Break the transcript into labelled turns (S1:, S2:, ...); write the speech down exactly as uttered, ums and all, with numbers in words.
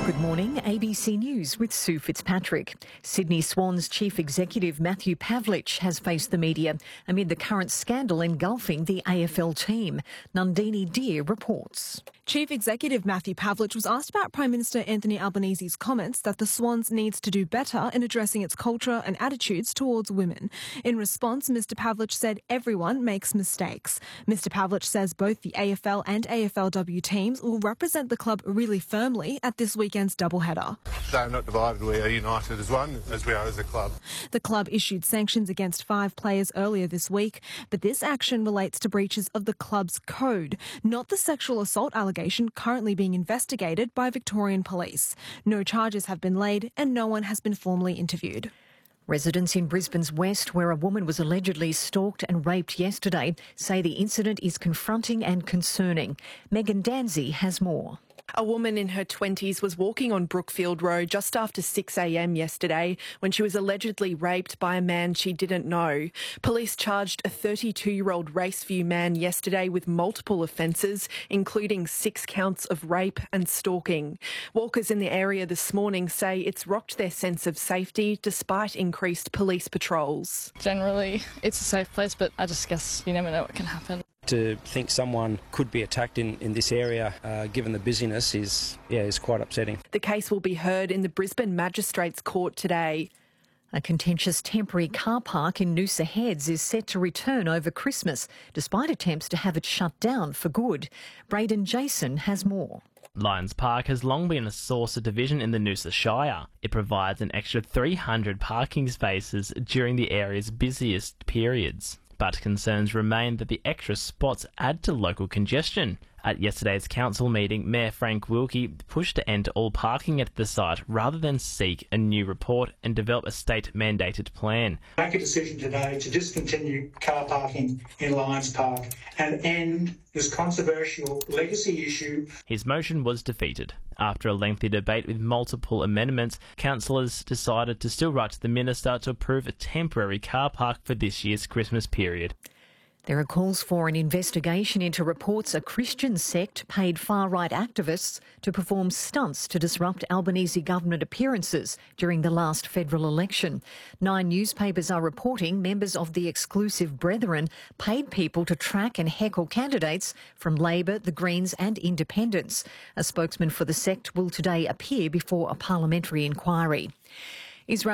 S1: Good morning, A B C News with Sue Fitzpatrick. Sydney Swans Chief Executive Matthew Pavlich has faced the media amid the current scandal engulfing the A F L team. Nandini Deer reports.
S2: Chief Executive Matthew Pavlich was asked about Prime Minister Anthony Albanese's comments that the Swans needs to do better in addressing its culture and attitudes towards women. In response, Mr Pavlich said everyone makes mistakes. Mr Pavlich says both the A F L and A F L W teams will represent the club really firmly at this weekend's doubleheader.
S3: They're not divided, we are united as one, as we are as a club.
S2: The club issued sanctions against five players earlier this week, but this action relates to breaches of the club's code, not the sexual assault allegation currently being investigated by Victorian Police. No charges have been laid and no one has been formally interviewed.
S1: Residents in Brisbane's West, where a woman was allegedly stalked and raped yesterday, say the incident is confronting and concerning. Megan Danzy has more.
S4: A woman in her twenties was walking on Brookfield Road just after six a m yesterday when she was allegedly raped by a man she didn't know. Police charged a thirty-two-year-old Raceview man yesterday with multiple offences, including six counts of rape and stalking. Walkers in the area this morning say it's rocked their sense of safety despite increased police patrols.
S5: Generally, it's a safe place, but I just guess you never know what can happen.
S6: To think someone could be attacked in, in this area, uh, given the busyness, is yeah is quite upsetting.
S4: The case will be heard in the Brisbane Magistrates Court today.
S1: A contentious temporary car park in Noosa Heads is set to return over Christmas, despite attempts to have it shut down for good. Braden Jason has more.
S7: Lions Park has long been a source of division in the Noosa Shire. It provides an extra three hundred parking spaces during the area's busiest periods. But concerns remain that the extra spots add to local congestion. At yesterday's council meeting, Mayor Frank Wilkie pushed to end all parking at the site rather than seek a new report and develop a state-mandated plan.
S8: Make a decision today to discontinue car parking in Lions Park and end this controversial legacy issue.
S7: His motion was defeated. After a lengthy debate with multiple amendments, councillors decided to still write to the minister to approve a temporary car park for this year's Christmas period.
S1: There are calls for an investigation into reports a Christian sect paid far-right activists to perform stunts to disrupt Albanese government appearances during the last federal election. Nine newspapers are reporting members of the exclusive Brethren paid people to track and heckle candidates from Labor, the Greens and Independents. A spokesman for the sect will today appear before a parliamentary inquiry.